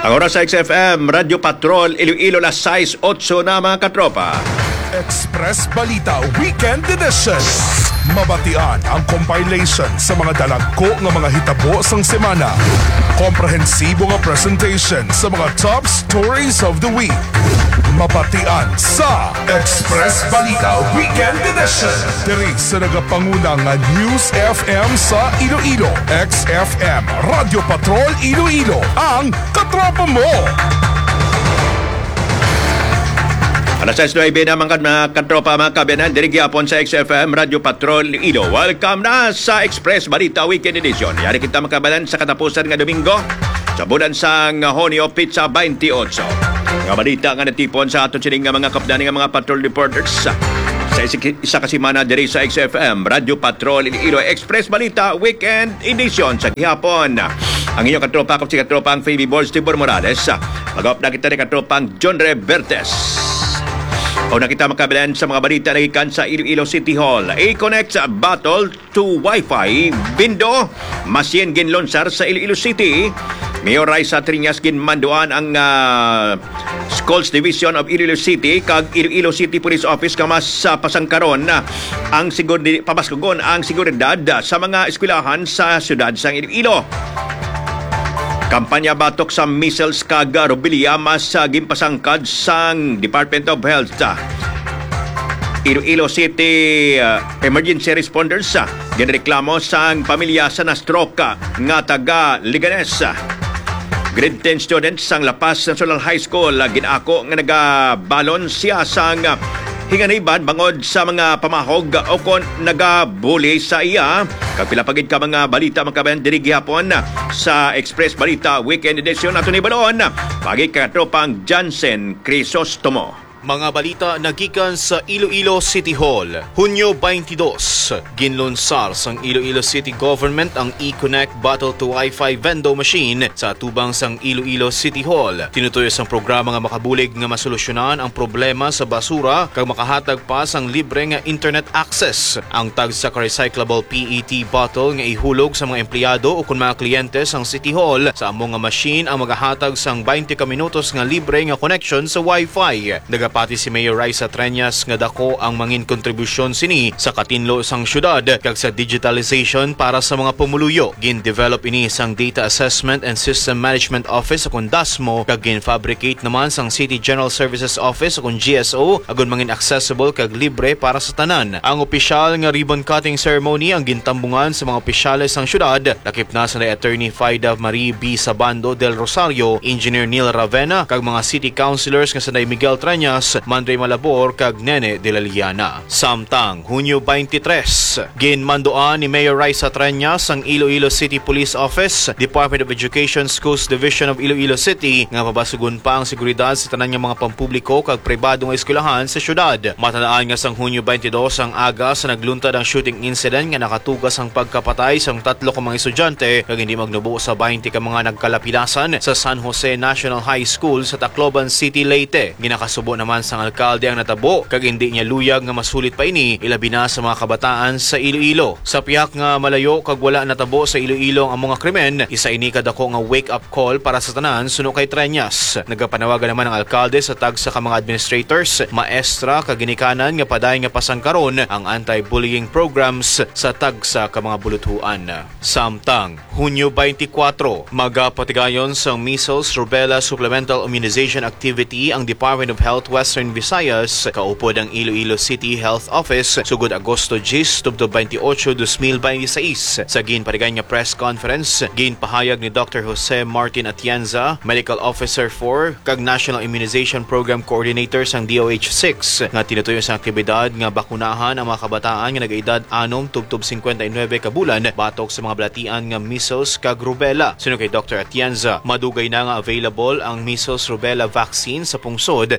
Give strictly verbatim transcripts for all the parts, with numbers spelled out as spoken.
Ang oras sa X F M, Radyo Patrol, Iloilo, las sais otso na mga katropa. Express Balita Weekend Edition. Mabatian ang compilation sa mga dalagko ng mga hitabo sang semana. Komprehensibo nga presentation sa mga top stories of the week. Mabatian sa Express Balita Weekend Edition. Diri sa nagapangunang nga News F M sa Iloilo. X F M, Radio Patrol Iloilo, ang katropa mo. Alas sais nueve na mga katropa mga kabiyanan, dirigi hapon sa X F M Radio Patrol Iloilo. Welcome na sa Express Balita Weekend Edition. Yari kita makabalan sa katapusan nga Domingo sa bulan sang Honio Pizza twenty-eight. Nga balita nga natipon sa aton sining nga mga kapdani nga mga patrol reporters sa isa ka semana diri sa X F M Radio Patrol Iloilo Express Balita Weekend Edition sa gihapon. Ang inyong katropa kap si katropang Fabi Balls Tibor Morales. Mag-up na kita ni katropang John Revertes. O nakita makabilan sa mga balita na ikan sa Iloilo City Hall. A-Connect Battle to Wi-Fi. Bindo, Masien ginlonsar sa Iloilo City. Mayor Raisa Triñas ginmanduan ang uh, Schools Division of Iloilo City kag Iloilo City Police Office kamas sa uh, pasangkaron uh, ang sigurdi pabaskugon ang seguridad uh, sa mga eskwelahan sa siyudad sang Iloilo. Kampanya batok sa measles kag rubella mas uh, gimpasangkad sang Department of Health. Uh, Iloilo City uh, emergency responders uh, ginreklamo sang pamilya sa na-stroke uh, nga taga Liganes. Uh, Grade ten students sang Lapas National High School uh, ginako nga nagabalon siya sang uh, hinganiban bangod sa mga pamahog uh, o kon nagabuli sa iya. Kapilapagid ka mga balita makabayan diri gihapon uh, sa Express Balita Weekend Edition ato ni balon uh, pagi katropang Jansen Crisostomo. Mga balita nagikan sa Iloilo City Hall. Hunyo twenty-dos, ginlonsar sang Iloilo City Government ang E-Connect Battle to Wi-Fi Vendo Machine sa tubang sang Iloilo City Hall. Tinutoy sang programa nga makabulig nga masolusyonan ang problema sa basura kag makahatag pa sang libre nga internet access. Ang tag sa recyclable P E T bottle nga ihulog sa mga empleyado o kun mga kliyente sang City Hall sa among nga machine ang magahatag sang twenty ka minutos nga libre nga connection sa Wi-Fi. Naga pati si Mayor Raisa Triñas nga dako ang mangin kontribusyon sini sa katinlo sang syudad kag sa digitalization para sa mga pumuluyo. Gin-develop ini sang Data Assessment and System Management Office akong DASMO kag gin-fabricate naman sang City General Services Office akong G S O agon mangin accessible kag libre para sa tanan. Ang opisyal nga ribbon cutting ceremony ang gintambungan sa mga opisyales sang syudad. Lakip na sa Attorney Faida Marie B. Sabando del Rosario, Engineer Neil Ravena kag mga city councilors nga sanay Miguel Triñas, Mandrey Malabor kag Nene de la Liana. Samtang Hunyo twenty-tres, ginmandoan ni Mayor Raisa Triñas ang Iloilo City Police Office, Department of Education Schools Division of Iloilo City nga mabasugon pa ang seguridad sa tanan nga mga pampubliko kag pribado nga eskwelahan sa syudad. Matanaan nga sang Hunyo twenty-dos ang aga sa nagluntad ang shooting incident nga nakatugas ang pagkapatay sang tatlo ka mga estudyante kag hindi magnubo sa twenty ka mga nagkalapilasan sa San Jose National High School sa Tacloban City, Leyte. Ginakasubo naman sang alkalde ang natabo kag hindi niya luyag nga masulit pa ini ilabi na sa mga kabataan sa Iloilo. Sa piyak nga malayo kag wala natabo sa Iloilo ang mga krimen, isa ini kadako nga wake up call para sa tanan suno kay Triñas. Nagapanawagan naman ang alkalde sa tagsa ka mga administrators, maestra kag ginikanan nga paday nga pasangkaron ang anti-bullying programs sa tagsa ka mga buluthuan. Samtang Hunyo twenty-cuatro, magapatigayon sa measles rubella supplemental immunization activity ang Department of Health Western Visayas. Kaupod ang Iloilo City Health Office sugod Agosto ten tubto twenty-eight, twenty twenty-six. Sa ginparigan nga press conference, ginpahayag ni Doctor Jose Martin Atienza, Medical Officer four kag National Immunization Program Coordinator sang D O H six nga tinutoyo sa aktibidad nga bakunahan ang mga kabataan nga nag-edad anom tubtob fifty-nine ka bulan batok sa mga balatian nga measles kag rubella. Suno kay Doctor Atienza, madugay na nga available ang measles rubella vaccine sa pungsod apang bangod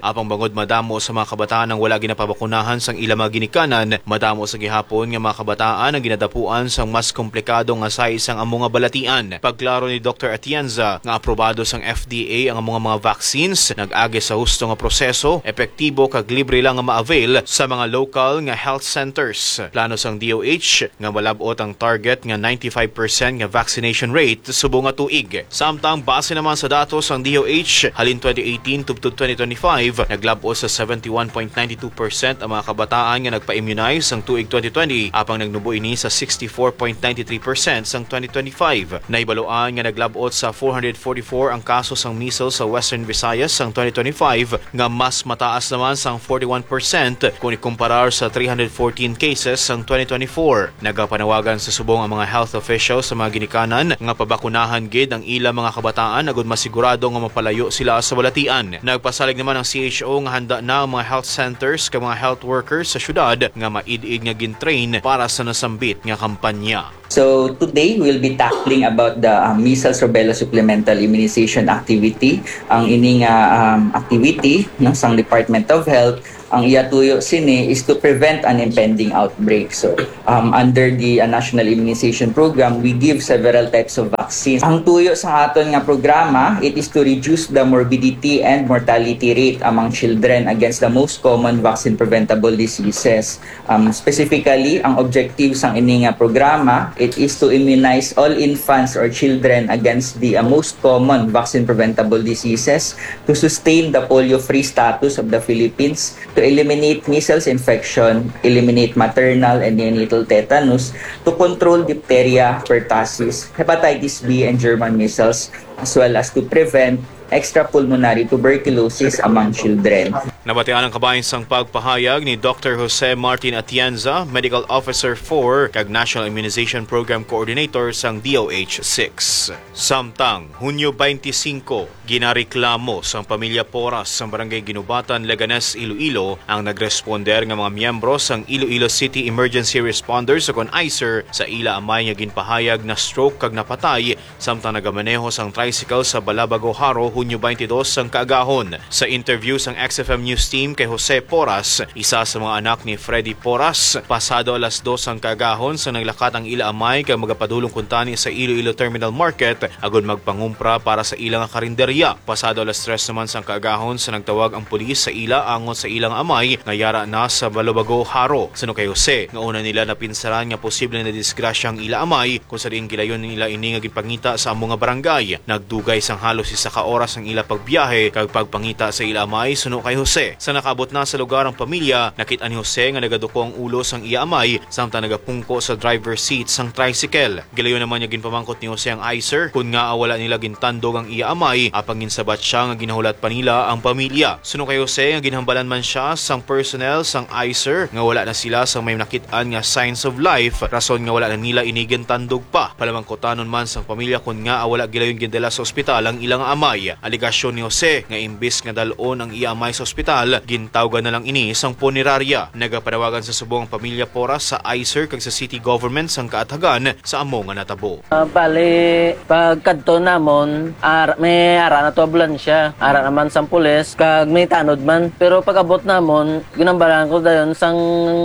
tungod madamo sa mga kabataan ang wala ginapabakunahan sang ilang mga ginikanan, madamo sa gihapon nga mga kabataan ang ginadapuan sang mas komplikado nga sa isang among nga balatian. Pagklaro ni Doctor Atienza nga aprobado sang F D A ang among mga vaccines, nag-agi sa husto nga proseso, epektibo kag libre lang nga ma-avail sa mga local nga health centers. Plano sang D O H nga malabot ang target nga ninety-five percent nga vaccination rate subong nga tuig. Samtang base naman sa datos sang D O H halin twenty eighteen tubtod twenty twenty-five, naglabot sa seventy-one point nine two percent ang mga kabataan nga nagpa-immunize sang tuig twenty twenty, apang nagnubo ini sa sixty-four point nine three percent sang twenty twenty-five. Naibaloan nga naglabot sa four hundred forty-four ang kaso sang measles sa Western Visayas sang twenty twenty-five, nga mas mataas naman sang forty-one percent kung ikumparar sa three hundred fourteen cases sang twenty twenty-four. Nagapanawagan sa subong ang mga health officials sa mga ginikanan nga pabakunahan gid ang ilang mga kabataan agud masigurado nga mapalayo sila sa balatian. Nagpasalig naman ang C H O nga handa na ang mga health centers kag mga health workers sa syudad nga maid-id nga gintrain para sa nasambit nga kampanya. So today we'll be tackling about the um, measles rubella supplemental immunization activity. Ang ining uh, um, activity ng sang Department of Health, ang iyatuyo sini is to prevent an impending outbreak. So um, under the uh, National Immunization Program, we give several types of vaccines. Ang tuyo sa aton nga programa, it is to reduce the morbidity and mortality rate among children against the most common vaccine preventable diseases. Um, specifically, ang objective sang ining nga programa, it is to immunize all infants or children against the uh, most common vaccine preventable diseases, to sustain the polio-free status of the Philippines, to eliminate measles infection, eliminate maternal and neonatal tetanus, to control diphtheria, pertussis, hepatitis B, and German measles, as well as to prevent extrapulmonary tuberculosis among children. Nabatian ang kabahin sang pagpahayag ni Doctor Jose Martin Atienza, Medical Officer four kag National Immunization Program Coordinator sang D O H six. Samtang Hunyo twenty-five, ginareklamo sang pamilya Poras sang Barangay Ginubatan, Leganes, Iloilo ang nagresponder nga mga miyembro sang Iloilo City Emergency Responders o kon I C E R sa ila amay nga ginpahayag na stroke kag napatay samtang nagamaneho sang tricycle sa Balabago Haro Hunyo twenty-two sang kaagahon. Sa interview sang X F M News Team kay Jose Poras, isa sa mga anak ni Freddy Poras, pasado alas dos ang kaagahon sa naglakat ang ila amay kay magapadulong kuntani sa Iloilo Terminal Market agon magpangumpra para sa ilang karinderya. Pasado alas tres naman sang kaagahon sa nagtawag ang pulis sa ila angon sa ilang amay nga yara na sa Balabago Haro. Sano kay Jose, nga una nila napinsaran nga posible na disgrasya ang ila amay kung sa diin gilayon nila ini nga gipangita sa among nga barangay. Nagdugay sang halos isa ka oras ang ila pagbiyahe kag pagpangita sa ila amay suno kay Jose. Sa nakaabot na sa lugar ang pamilya, nakita ni Jose nga nagaduko ang ulo sang iya amay samtang nagapungko sa driver seat sang tricycle. Gilayon naman niya ginpamangkot ni Jose ang I C E R kung nga wala nila gintandog ang iya amay apang ginsabat siya nga ginahulat pa nila ang pamilya. Suno kay Jose nga ginhambalan man siya sang personnel sang I C E R nga wala na sila sang may nakitaan nga signs of life, rason nga wala na nila inigintandog pa. Palamangkotanon man sang pamilya kung nga wala gilayon gindala sa ospital ang ilang amay. Aligasyon ni Jose nga imbis nga dalon ang iya amay sa ospital, gintawgan na lang ini sang punerarya. Nagapanawagan sa subong ang pamilya Poras sa I C E R kag sa city government sang kaatagan sa amo nga natabo. Uh, bali, pagkadto namon, ar may ara na to ambulansya, ara naman sang pulis, kag may tanod man. Pero pag-abot namon, ginambalan ko dayon sang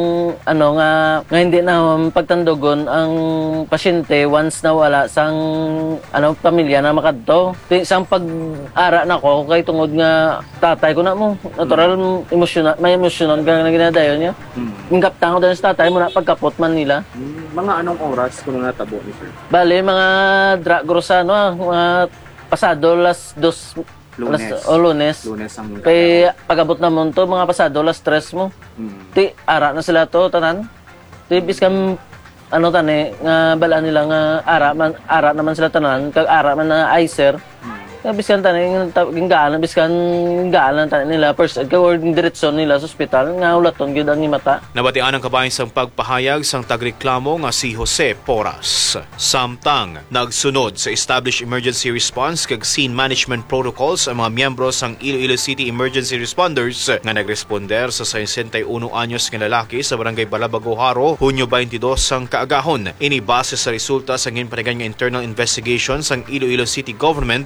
ano nga, nga hindi na pagtandogon ang pasyente once na wala sang ano pamilya na makadto. Sang pag-ara na ko kay tungod nga tatay ko na mo, natural mm. emosyonal, may emosyonan ka na ginadayon niya. Mm. Ingkaptan ko dayon sa tatay mo na pagkapot man nila. Mm. Mga anong oras kung natabo ni sir? Bale, mga dra grosano, ah, mga pasado las dos Lunes. Las, o lunes. Lunes ang kay pag-abot na mo to, mga pasado las tres mo. Mm. Ti, ara na sila to, tanan. Ti, biskam, ano tani, nga balaan nila nga ara, man, ara naman sila tanan, kag ara man na I C E R. Mm. Biskan tani ginggaan biskan ginggaan tani nila first aid or diretso nila sa ospital nga ulaton gyud ang mata. Nabatian ang kabahin sang pagpahayag sang tagreklamo nga si Jose Poras. Samtang nagsunod sa established emergency response kag scene management protocols ang mga miyembro sang Iloilo City Emergency Responders nga nagresponder sa sesenta y uno anyos nga lalaki sa barangay Balabago Haro Hunyo twenty-two sang kaagahon. Ini base sa resulta sang ginpanagan nga internal investigation sang Iloilo City Government sa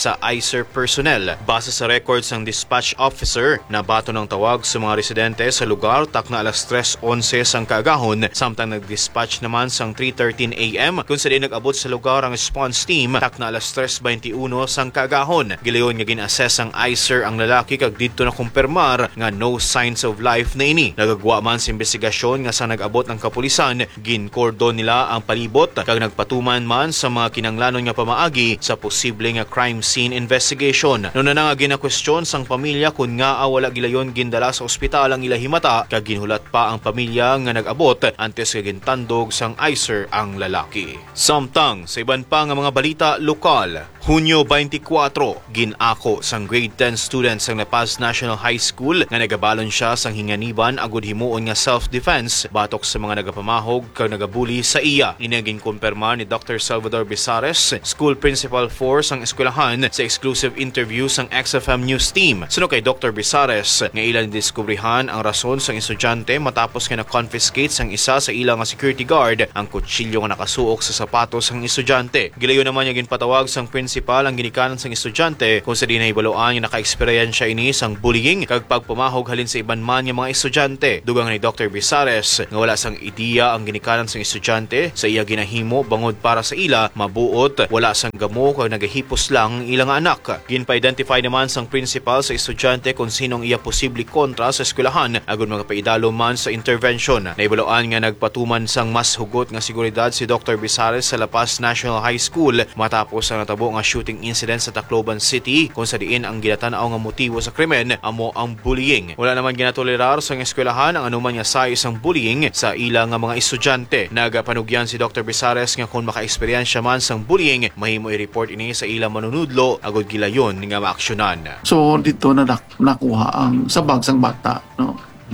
sa I C E R personnel. Base sa records ng dispatch officer, nabato ng tawag sa mga residente sa lugar takna alas tres onse sang kaagahon, samtang nag-dispatch naman sang three thirteen a m kung saan nag-abot sa lugar ang response team takna alas tres twenty-one sang kaagahon. Gilayon nga gin-assess ang I C E R ang lalaki kag didto na kumpirmar nga no signs of life na ini. Nagagwa man sa investigasyon nga sa nag-abot ng kapulisan, gin-cordon nila ang palibot kag nagpatuman man sa mga kinanglanon nga pamaagi sa posible nga crime scene investigation. Noon na nga gina-question sang pamilya kung nga wala gilayon gindala sa ospital ang ilahimata kag ginhulat pa ang pamilya nga nag-abot antes nga gintandog sang I C E R ang lalaki. Samtang sa iban pa nga mga balita lokal, Hunyo twenty-four, ginako sang grade ten students sang La Paz National High School nga nagabalon siya sang hinganiban agud himuon nga self-defense batok sa mga nagapamahog kag nagabuli sa iya. Inaging kumpirma ni Doctor Salvador Bizares, school principal four sang eskwelahan sa exclusive interview sang X F M News team. Suno kay Doctor Bizares nga ilang diskubrihan ang rason sang estudyante matapos nga na-confiscate sang isa sa ilang nga security guard ang kutsilyo nga nakasuok sa sapatos sang estudyante. Gilayon naman niya ginpatawag sang principal ang ginikanan sang estudyante kung sa di nahibaluan nga naka-eksperyensya ini sang bullying kag pagpamahog halin sa iban man nga mga estudyante. Dugang ni Doctor Bizares nga wala sang ideya ang ginikanan sang estudyante sa iya ginahimo bangod para sa ila mabuot wala sang gamo kag nagahipos lang ang ilang anak. Ginpa-identify naman sang principal sa estudyante kung sinong iya posible kontra sa eskwelahan agon magapaidalo man sa intervention. Nahibaluan nga nagpatuman sang mas hugot nga seguridad si Doctor Bizares sa La Paz National High School matapos ang natabo nga shooting incident sa Tacloban City kung sa diin ang ginatanaw nga motibo sa krimen amo ang bullying. Wala naman ginatolerar sa eskwelahan ang anuman nga size ang bullying sa ilang nga mga estudyante. Nagapanugyan si Doctor Bizares nga kung maka-eksperyensya man sang bullying, mahimo i-report ini sa ilang manunudlo agud gilayon nga maaksyonan. So dito na nak- nakuha ang sabag sang bata, no.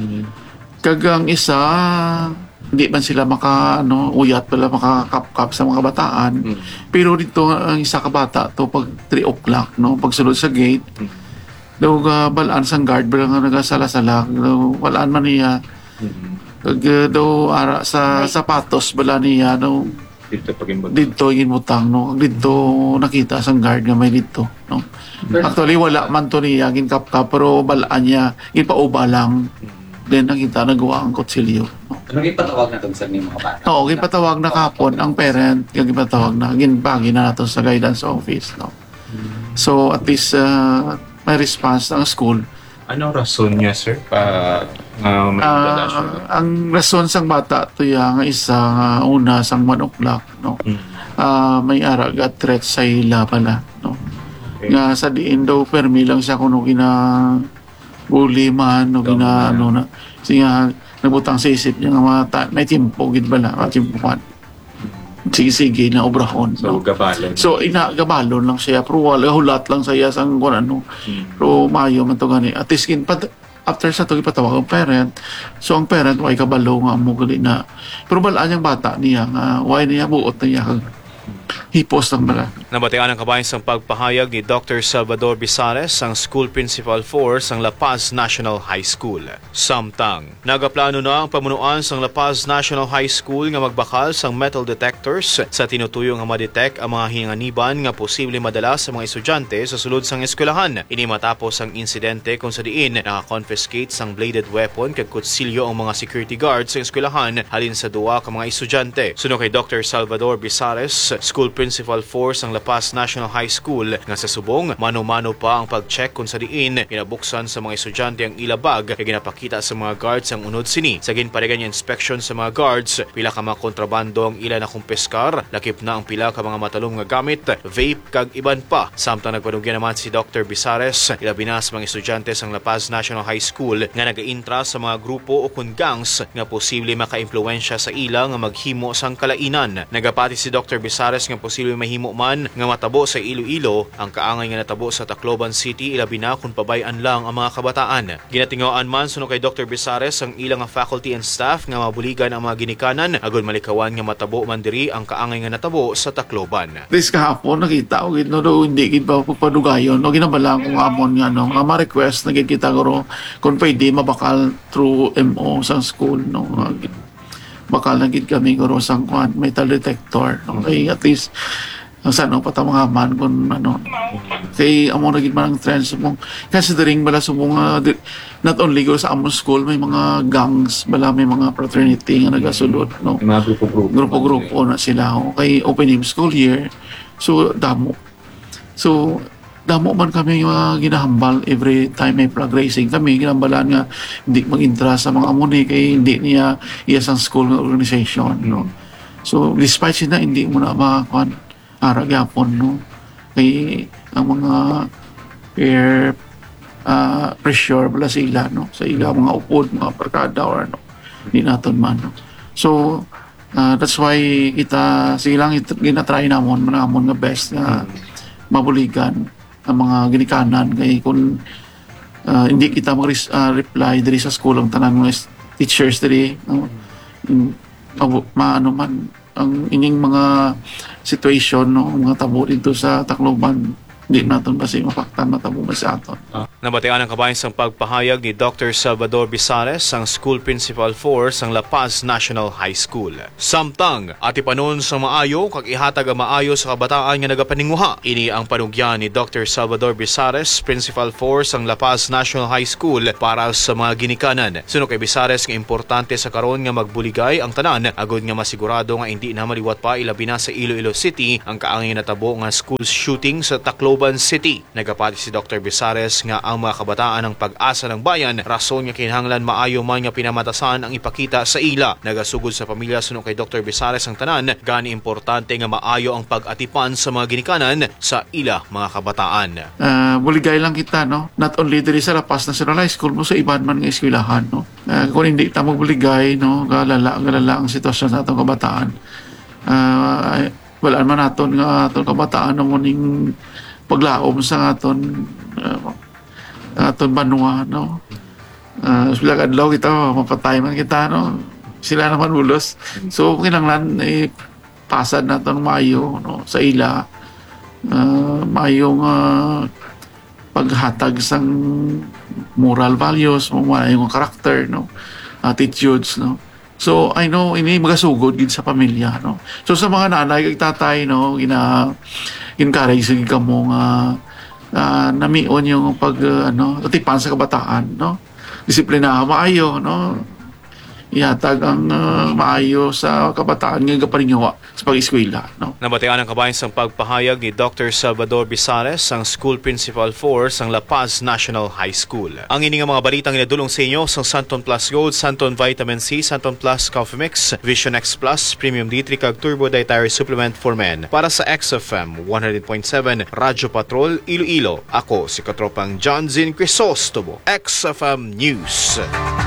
Kag ang isa hindi man sila maka ano uyat pala makakapkap sa mga bataan. Mm. Pero dito ang isa ka bata to pag three o'clock, no, pag sulod sa gate. Mm. Daw uh, balaan sang guard bala nga nagasala-sala, daw walaan man niya. Mm. Kag uh, daw ara sa sapatos bala niya daw Dito pag-imbot. dito ginbutang, no. Dito nakita sang guard nga may dito, no. Mm. Actually wala man to niya ginkapkap pero balaan niya ginpauba lang. Mm. Then nakita nagawa ang kutsilyo. No? Ano ipatawag na itong sa mga bata? Oo, ipatawag na kapon ang parent, yung ipatawag na, ginbagi na nato sa guidance office. No? So, at least, uh, may response ng school. Anong rason niya, sir? Pa, uh, may Uh, ang rason sang bata, ito yung isa, uh, una, sang one o'clock. No? Hmm. Uh, may arag at threat sa ila pala. No? Okay. Nga sa diin daw, permi lang siya kung gina bully man, no, gina, ano na. Kasi nga, nabutang sa isip niya nga mga ta- may timpo, gid bala, mga timpuan. Sige-sige na obrahon. So, No? gabalon. So, ina, gabalon lang siya. Pero wala, hulat lang siya sang kung ano. Hmm. Pero mayo man to gani. At least, kin, pat, after sa to, ipatawag ang parent. So, ang parent, way kabalo nga mo gali na. Pero balaan yung bata niya, nga, way niya, buot na niya, kag hipos ng bala. Nabatian ang kabayan sang pagpahayag ni Doctor Salvador Bizares, ang School Principal four sang La Paz National High School. Samtang, nagaplano na ang pamunuan sang La Paz National High School nga magbakal sang metal detectors sa tinutuyo nga ma-detect ang mga hinganiban nga posible madala sa mga estudyante sa sulod sang eskwelahan. Ini matapos ang insidente kung sa diin naka-confiscate sang bladed weapon kag kutsilyo ang mga security guards sa eskwelahan halin sa duwa ka mga estudyante. Suno kay Doctor Salvador Bizares, School Principal four sang La Paz National High School, nga sa subong mano-mano pa ang pag-check kung sa diin ginabuksan sa mga estudyante ang ilabag kay ginapakita sa mga guards ang unod sini. Sa ginpadagan niya inspection sa mga guards, pila ka mga kontrabando ang ila na kumpiskar, lakip na ang pila ka mga matalom nga gamit, vape kag iban pa. Samtang nagpanugyan naman si Doctor Bizares, ilabi na sa mga estudyante sang La Paz National High School nga naga-intra sa mga grupo o kun gangs nga posible maka-impluwensya sa ila nga maghimo sang kalainan. Nagapati si Doctor Bizares nga posible mahimo man nga matabo sa Iloilo ang kaangay nga natabo sa Tacloban City, ilabi na kung pabayan lang ang mga kabataan. Ginatingawaan man suno kay Doctor Bizares ang ilang nga faculty and staff nga mabuligan ang mga ginikanan agon malikawan nga matabo man diri ang kaangay nga natabo sa Tacloban. This kahapon nakita ko gid no do hindi gid ba papadugayon no ginabalang kung amon nga no nga ma-request na gid kita guro kung pwede mabakal through M O sa school no. Bakal na gid kami guro sang kwan metal detector no. Kay at least sa ano patamangaman kung ano kay amo naging man ang trend sumong considering bala sumong uh, di- not only go sa among school may mga gangs bala may mga fraternity nga nagasulod no Yung mga grupo-grupo. grupo-grupo na sila oh. Kay opening school year so damo so damo man kami mga ginahambal every time may flag raising kami ginambalan nga hindi mag-intra sa mga amuni kay hindi niya iyasang school nga organization no so despite sila hindi mo na makakuan ara gyapon no kay ang mga peer uh, pressure bala sila no sa ila mga upod mga barkada or ano di naton man no so uh, that's why kita sige lang it- ginatry namon manamon nga best nga mabuligan ang mga ginikanan kay kung uh, hindi kita mag-reply diri sa school ang tanan mga teachers diri no in, abo- maano man ang ining mga situation no mga tabo dito sa Tacloban di naton kasi mapaktan na tabo sa aton. Nabatian ang kabayan sa pagpahayag ni Doctor Salvador Bisares, ang School Principal for sang La Paz National High School. Samtang ati panon sa maayo kag ihatag ang maayo sa kabataan nga nagapaninguha. Ini ang panugyan ni Doctor Salvador Bisares, Principal for sang La Paz National High School para sa mga ginikanan. Suno kay Bisares nga importante sa karon nga magbuligay ang tanan agud nga masigurado nga hindi na maliwat pa ilabi na sa Iloilo City ang kaangay natabo nga school shooting sa Tacloban City. Nagapati si Doctor Bisares nga ang mga kabataan ang pag-asa ng bayan, rason nga kinahanglan maayo man nga pinamatasan ang ipakita sa ila. Nagasugod sa pamilya suno kay Doctor Bisares ang tanan, gani importante nga maayo ang pag-atipan sa mga ginikanan sa ila mga kabataan. Uh, buligay lang kita no not only diri sa La Paz National High School mo sa iban man nga eskwelahan no uh, kung hindi ta magbuligay no galala galala ang sitwasyon sa atong kabataan uh, wala man naton nga atong kabataan mo ning paglaom sa aton uh, aton banwa no uh, sila kadlaw kita mapatay man kita no sila naman ulos so kinahanglan eh, pasad naton maayo no sa ila uh, mayong uh, paghatag sang moral values mayong karakter no attitudes no so I know ini magasugod gid sa pamilya no so sa mga nanay kag tatay no gina encourage sige kamo nga uh, namion yung pag uh, ano atipan sa kabataan no disiplina maayo no ihatag ang uh, maayo sa kabataan nga gaparingawa sa pag-eskwela no Nabatian ang kabayan sa pagpahayag ni Doctor Salvador Bisares, ang School Principal for sang La Paz National High School. Ang ini nga mga balitang inadulong sa inyo sa Santon Plus Gold, Santon Vitamin C, Santon Plus Coffee Mix, Vision X Plus, Premium D three kag Turbo Dietary Supplement for Men. Para sa X F M one hundred point seven Radyo Patrol Iloilo, ako si Katropang John Zin Crisostomo, X F M News.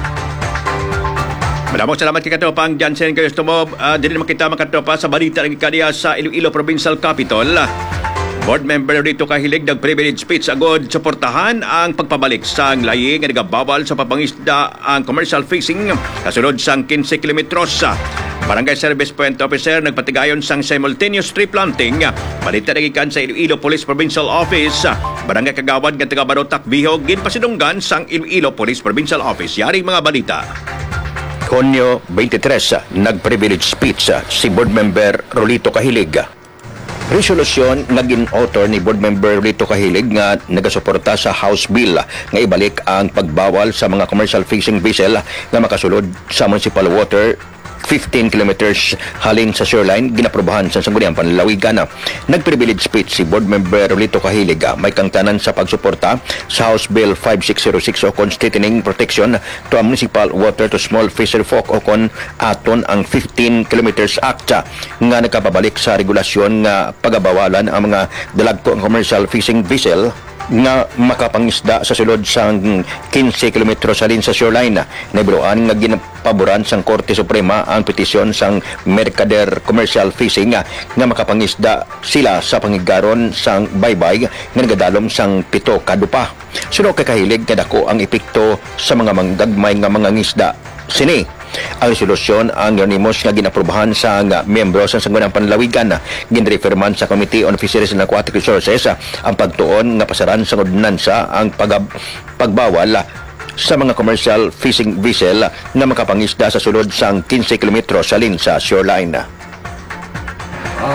Maraming salamat kay Katropang Jansen kayo mo. Uh, dili naman kita makatropa sa balita ng ikadiya sa Iloilo Provincial Capital. Board member dito kahilig nag-privilege speech agod suportahan ang pagpabalik sa layi nga nagabawal sa papangisda ang commercial fishing kasunod sang fifteen kilometros. Barangay Service Point Officer nagpatigayon sang simultaneous tree planting. Balita nagikan sa Iloilo Police Provincial Office. Barangay Kagawad nga taga Barotac Bihog ginpasidunggan sang Iloilo Police Provincial Office. Yari mga balita. Hunyo twenty-tres, nag-privilege speech si Board Member Rolito Kahilig. Resolusyon naging author ni Board Member Rolito Kahilig nga nagasuporta sa House Bill nga ibalik ang pagbawal sa mga commercial fishing vessel nga makasulod sa municipal water fifteen kilometers halin sa shoreline ginaprobahan sa Sangguniang Panlalawigan. Nag-privilege speech si Board Member Rolito Kahilig may kangtanan sa pagsuporta sa House Bill five six zero six o kon strengthening protection to a municipal water to small fishery folk o kon aton ang fifteen kilometers Act nga nakapabalik sa regulasyon nga pagabawalan ang mga dalagko ang commercial fishing vessel nga makapangisda sa sulod sang fifteen kilometros halin sa shoreline. Naibuloan nga ginapaboran sang Korte Suprema ang petisyon sang Mercader Commercial Fishing nga makapangisda sila sa pangigaron sang baybay nga nagadalom sang pito kadupa. Suno kay Kahilig nga dako ang epekto sa mga manggagmay nga mga ngisda sini. Ang resolusyon ang unanimous nga ginaprobahan sa nga miyembro sa Sangguniang Panlalawigan. Ginreferman sa Committee on Fisheries and Aquatic Resources ang pagtuon nga pasaran sa ordinansa ang pag pagbawal sa mga commercial fishing vessel na makapangisda sa sulod sang fifteen kilometros halin sa shoreline. Uh,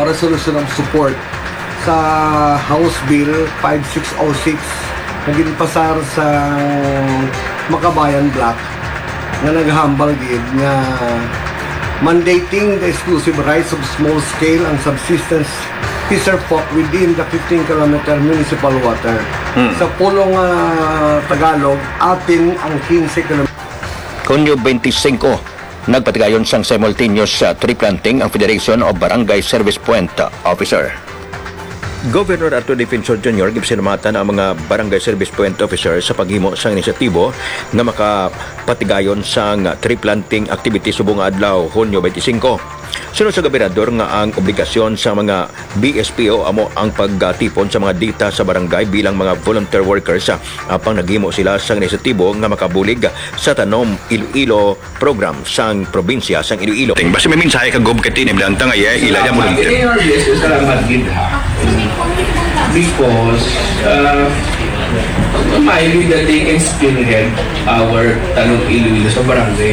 resolution of support sa House Bill five six oh six na ginpasar sa Makabayan Block na naghambal gid nga mandating the exclusive rights of small-scale and subsistence fisherfolk within the fifteen kilometer municipal water. Hmm. Sa pulong uh, Tagalog, atin ang fifteen kilometer. Hunyo twenty-five, nagpatigayon sang simultaneous uh, tree planting ang Federation of Barangay Service Point uh, Officer. Governor Arturo Defensor Junior gipsinamatan ang mga Barangay Service Point Officer sa paghimo sang inisyatibo nga makapatigayon sang tree planting activity subong adlaw Hunyo twenty-five. Sunod sa gobernador nga ang obligasyon sa mga B S P O amo ang pagtipon sa mga data sa barangay bilang mga volunteer workers apang naghimo sila sang inisyatibo nga makabulig sa Tanom Iloilo program sang probinsya sang Iloilo. Basta may mensahe ka gob katinim lang tang ay ilaya mo lang. Salamat gid ha. Because uh, might be that they can spearhead our Tanom Iloilo sa barangay.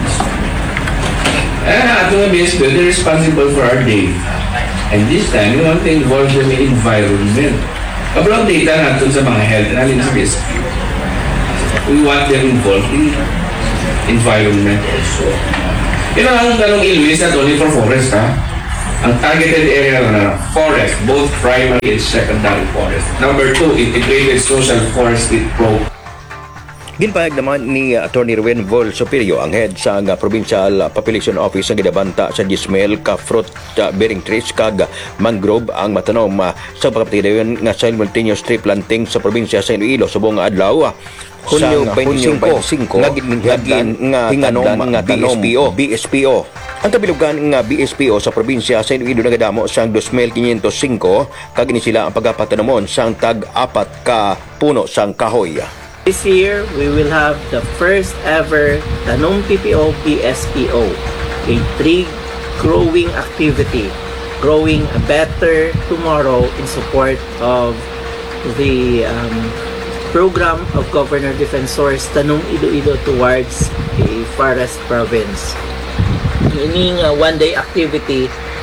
Eh, ato nga B S P O, they're responsible for our day. And this time, we want to involve them in environment. Kapag data natin sa mga health, natin sa B S P O. We want them involved in environment also. Yun ang Tanong Iloilo is not only for forest, ha? Ang targeted area na forest, both primary and secondary forest. Number two, integrated social forestry program. Ginpahayag naman ni uh, Attorney Ruben Vol Superio ang head sa uh, Provincial Population Office ang gidabanta sa Gismel ka fruit uh, bearing trees kag mangrove ang matanom uh, sa pagpatigayon nga simultaneous tree planting sa probinsya sa Iloilo subong nga adlaw. Hunyo twenty-five nga ginhadlan nga hinganom nga B S P O B S P O. Ang kabilugan nga B S P O sa probinsya sa Iloilo nagadamo sang two thousand five hundred five kag ini sila ang pagapatanomon sang tag-apat ka puno sang kahoy. This year, we will have the first ever Tanom P P O B S P O, a tree growing activity, growing a better tomorrow in support of the um, program of Governor Defensor's Tanom Iloilo towards a forest province. Meaning uh, one-day activity.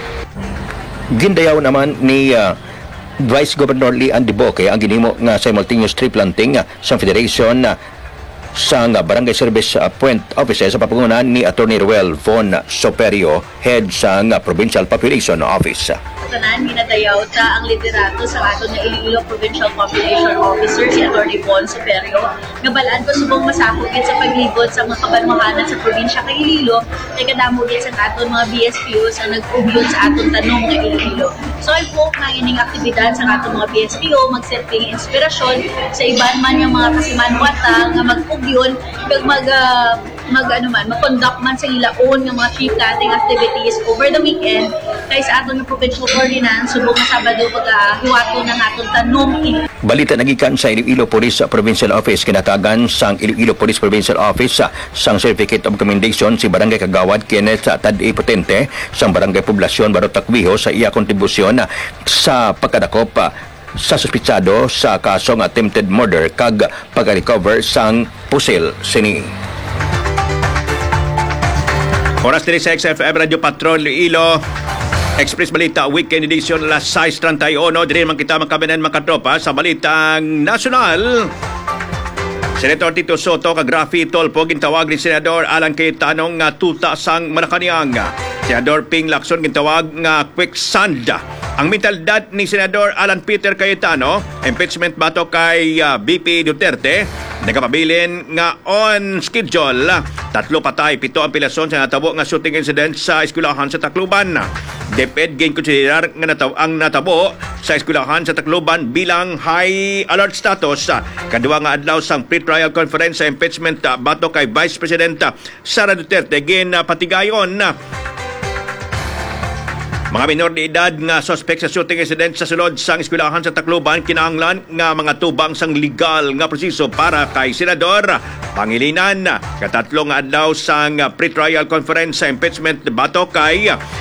Gindayaw naman ni uh, Vice Governor Lee Andiboke ang ginimo nga simultaneous tree planting uh, sa Federation uh, sa uh, Barangay Service uh, Point Office sa papangunan ni Attorney Ruel Von Superio, head sa uh, Provincial Population Office. Tanan ginadayaw ta ang liderato sa aton nga Iloilo Provincial Population Officer si Attorney Von Superio nga balaan ko subong masakop gid sa paglibot sa mga kabanwahanan sa probinsya kay Iloilo kay kadamo gid sa aton mga B S P O sa nag-ugyon sa aton tanom nga Iloilo. So I hope na ining aktibidad sa aton mga B S P O magserting inspirasyon sa iban man yung mga kasimanwata nga mag-ugyon kag mag uh, mag ano man mag-conduct man sa ilaon ng mga tree planting activities over the weekend kay sa aton nga provincial ordinance subong nga Sabado pag-hiwato ng aton tanom. Balita nagikan sa Iloilo Police Provincial Office kinatagan sang Iloilo Police Provincial Office sang Certificate of Commendation si Barangay Kagawad Kenneth Tad-E Potente sang Barangay Poblasyon Barotakwiho sa iya kontribusyon sa pagkadakop sa suspitsado sa kasong attempted murder kag pag-recover sang pusil sini. Oras din sa X F M Radio Patrol Iloilo Express Balita Weekend Edition alas sais treinta y uno. Diri man kita makabinan makatropa sa balitang nasyonal. Senator Tito Soto kag Rafi Tolpo gintawag ni Senador Alan Cayetano nga tuta sang Malacañang. Senador Ping Lacson gintawag nga quicksand. Ang mentalidad ni Senador Alan Peter Cayetano, impeachment bato kay uh, B P Duterte, nagapabilin nga on schedule. Tatlo patay, pito ang pilason sa natabo nga shooting incident sa eskwelahan sa Tacloban. DepEd gain konsiderar nga nataw ang natabo sa eskwelahan sa Tacloban bilang high alert status. Kadua nga adlaw sang pre-trial conference sa impeachment uh, bato kay Vice President uh, Sara Duterte gin uh, patigayon mga minor de edad nga suspect sa shooting incident sa sulod sang eskwelahan sa Tacloban kinahanglan nga mga tubang sang legal nga proseso para kay Senador Pangilinan. Katatlo nga adlaw sang pre-trial conference sa impeachment bato kay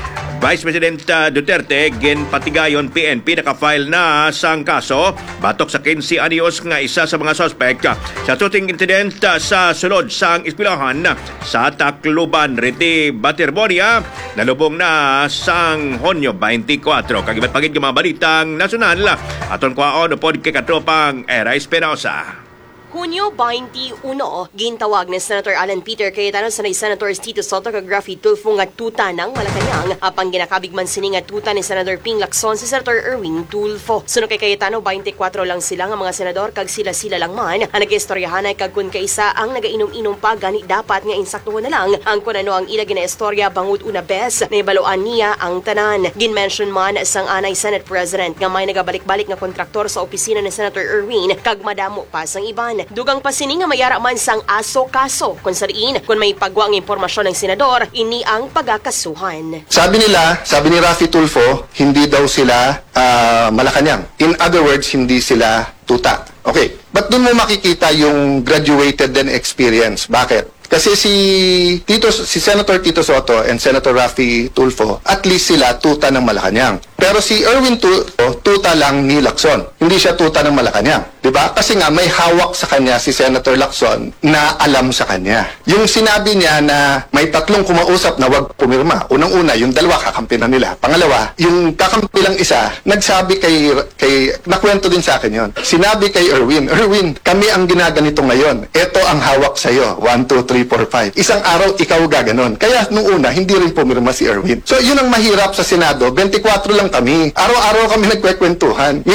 Vice President uh, Duterte ginpatigayon P N P nakafile na sang kaso batok sa quince anyos nga isa sa mga suspect uh, sa shooting incident uh, sa sulod sang eskwelahan uh, sa Tacloban, Riti, Baterbonia nalubong na sang Hunyo twenty-four. Kagibat pagid mga balitang nasyonal aton kwaon upod kay katropang Era Espinosa. Hunyo twenty-one, gintawag ni Senator Alan Peter Cayetano sa ni Senator Tito Soto kag Raffy Tulfo nga tuta ng Malacanang apang ginakabig man sini nga tuta ni Senator Ping Lacson si Senator Erwin Tulfo. Suno kay Cayetano, twenty-four lang sila nga mga senador kag sila-sila lang man ang nag-istoryahan ay kag kun kaisa ang nagainom-inom pa gani dapat nga insaktuhon na lang ang kunano ang ila ginaistorya bangud una bes na ibaluan niya ang tanan. Ginmention man sang anay Senate President nga may nagabalik-balik nga kontraktor sa opisina ni Senator Erwin kag madamo pa sang iban. Dugang pasini nga mayara man sang aso-kaso kung sariin kung may pagwa ang impormasyon ng senador, ini ang pagkakasuhan. Sabi nila, sabi ni Raffy Tulfo, hindi daw sila uh, Malacanang. In other words, hindi sila tuta. Okay, but doon mo makikita yung graduated and experience. Bakit? Kasi si Tito, si Senator Tito Soto and Senator Raffy Tulfo, at least sila tuta ng Malacanang. Pero si Erwin Tulfo, tuta lang ni Lacson. Hindi siya tuta ng Malacanang. Diba? Kasi nga may hawak sa kanya si Senator Lacson na alam sa kanya. Yung sinabi niya na may tatlong kumausap na wag pumirma. Unang-una, yung dalawa kakampi na nila. Pangalawa, yung kakampi lang isa, nagsabi kay, kay nakwento din sa akin yon. Sinabi kay Erwin, Erwin, kami ang ginaganito ngayon. Ito ang hawak sa'yo. one, two, three, four, five. Isang araw, ikaw gaganon. Kaya nung una, hindi rin pumirma si Erwin. So, yun ang mahirap sa Senado. twenty-four lang kami. Araw-araw kami nagkwekwentuhan.